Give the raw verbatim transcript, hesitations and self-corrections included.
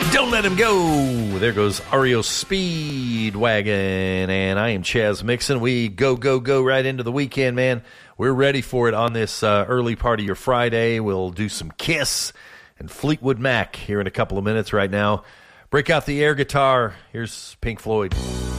Don't Let Him Go. There goes R E O Speedwagon. And I am Chaz Mixon. We go, go, go right into the weekend, man. We're ready for it on this uh, early part of your Friday. We'll do some Kiss and Fleetwood Mac here in a couple of minutes right now. Break out the air guitar. Here's Pink Floyd.